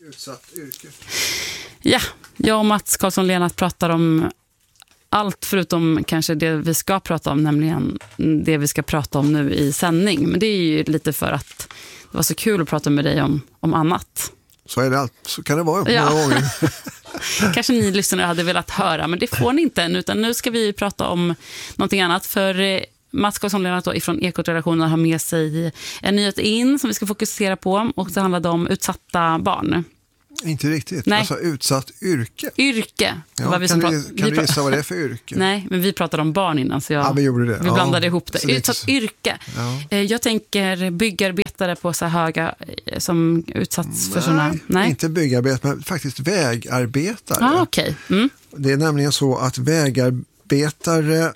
utsatt yrke. Ja, jag och Mats Karlsson Lennart pratar om allt förutom kanske det vi ska prata om, nämligen det vi ska prata om nu i sändning. Men det är ju lite för att det var så kul att prata med dig om annat. Så är det allt. Så kan det vara många gånger. Kanske ni lyssnare hade velat höra, men det får ni inte än, utan nu ska vi prata om någonting annat. För Mats Karlsson Lennart från Ekot-redaktionen har med sig en nyhet in som vi ska fokusera på, och det handlade om utsatta barn. Inte riktigt. Nej. Alltså utsatt yrke. Yrke. Ja, kan du gissa vad det är för yrke? Nej, men vi pratade om barn innan, så vi gjorde det. Vi blandade ihop det. Utsatt yrke. Ja. Jag tänker byggarbetare på så höga som utsatts för sådana. Nej, inte byggarbetare, men faktiskt vägarbetare. Okej. Mm. Det är nämligen så att vägarbetare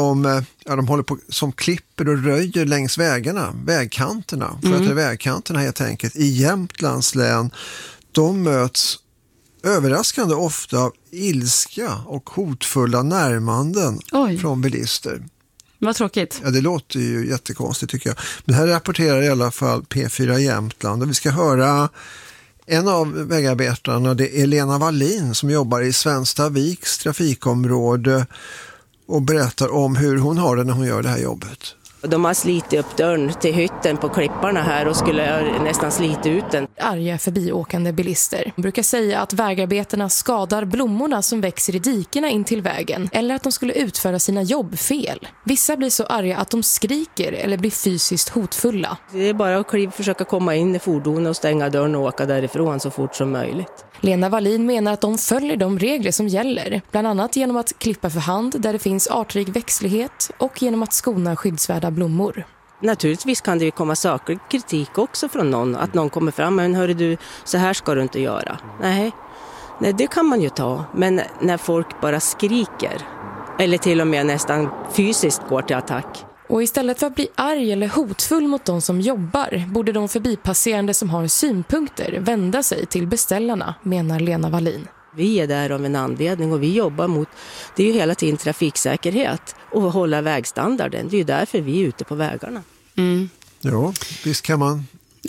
de håller på, som klipper och röjer längs vägarna, vägkanterna, sköter vägkanterna helt enkelt, i Jämtlands län, de möts överraskande ofta av ilska och hotfulla närmanden från bilister. Vad tråkigt. Ja, det låter ju jättekonstigt tycker jag. Men här rapporterar i alla fall P4 Jämtland, och vi ska höra en av vägarbetarna, det är Lena Wallin som jobbar i Svenstaviks trafikområde och berättar om hur hon har det när hon gör det här jobbet. De har slitit upp dörren till hytten på klipparna här och skulle nästan slita ut den. Arga förbiåkande bilister brukar säga att vägarbetarna skadar blommorna som växer i dikerna in till vägen, eller att de skulle utföra sina jobb fel. Vissa blir så arga att de skriker eller blir fysiskt hotfulla. Det är bara att försöka komma in i fordonet och stänga dörren och åka därifrån så fort som möjligt. Lena Wallin menar att de följer de regler som gäller, bland annat genom att klippa för hand där det finns artrik växtlighet och genom att skona skyddsvärda blommor. Naturligtvis kan det ju komma saklig kritik också från någon, att någon kommer fram, men hörru du, så här ska du inte göra. Nej, det kan man ju ta, men när folk bara skriker eller till och med nästan fysiskt går till attack. Och istället för att bli arg eller hotfull mot de som jobbar borde de förbipasserande som har synpunkter vända sig till beställarna, menar Lena Wallin. Vi är där av en anledning och vi jobbar mot, det är ju hela tiden trafiksäkerhet och hålla vägstandarden. Det är ju därför vi är ute på vägarna. Mm. Ja, visst kan man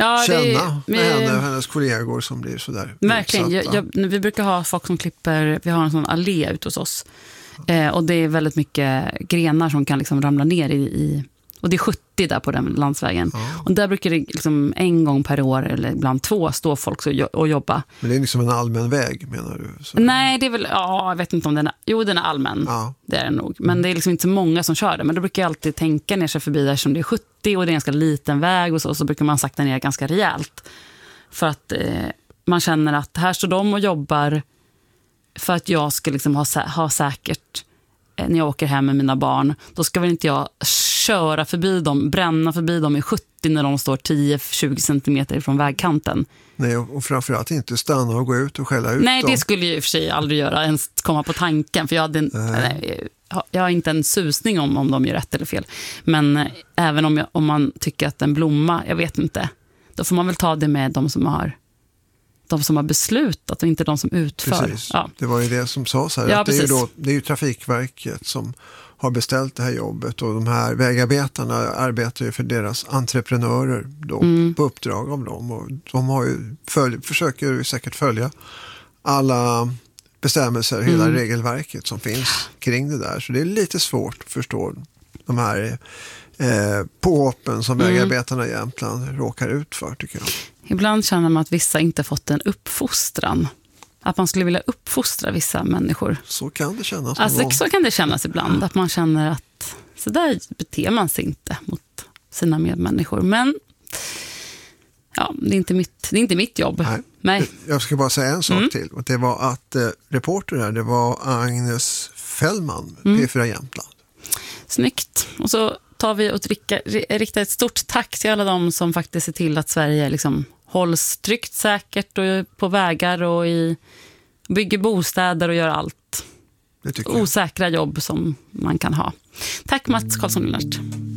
känna med henne och hennes kollegor som blir sådär. Verkligen, vi brukar ha folk som klipper, vi har en sån allé ute hos oss. Och det är väldigt mycket grenar som kan liksom ramla ner i och det är 70 där på den landsvägen. Ja. Och där brukar det liksom en gång per år eller ibland 2 stå folk och jobba. Men det är liksom en allmän väg, menar du? Så. Nej, det är väl, jag vet inte om den är, den är allmän. Ja. Det är den nog. Men det är liksom inte så många som kör det. Men då brukar jag alltid tänka ner sig förbi där som det är 70 och det är en ganska liten väg och så brukar man sakta ner ganska rejält. För att man känner att här står de och jobbar för att jag ska liksom ha säkert när jag åker hem med mina barn. Då ska väl inte jag köra förbi dem, bränna förbi dem i 70 när de står 10-20 centimeter från vägkanten. Nej, och framförallt inte stanna och gå ut och skälla ut. Nej, dem. Det skulle jag i och för sig aldrig göra, ens komma på tanken. För jag har inte en susning om de gör rätt eller fel. Men även om man tycker att en blomma, jag vet inte, då får man väl ta det med de som har beslutat och inte de som utför. Precis. Ja. Det var ju det som sades här. Ja, att det är ju Trafikverket som har beställt det här jobbet, och de här vägarbetarna arbetar ju för deras entreprenörer då, på uppdrag av dem, och de har ju försöker ju säkert följa alla bestämmelser, hela regelverket som finns kring det där. Så det är lite svårt att förstå de här påhoppen som vägarbetarna i Jämtland råkar ut för, tycker jag. Ibland känner man att vissa inte fått en uppfostran. Att man skulle vilja uppfostra vissa människor. Så kan det kännas. Så kan det kännas ibland. Att man känner att så där beter man sig inte mot sina medmänniskor. Men det är inte mitt jobb. Nej. Jag ska bara säga en sak till. Och det var att reporter här, det var Agnes Fällman, P4 Jämtland. Snyggt. Och så tar vi och riktar ett stort tack till alla de som faktiskt ser till att Sverige liksom hålls tryggt, säkert och på vägar och bygger bostäder och gör allt osäkra jobb som man kan ha. Tack Mats Karlsson Lennart.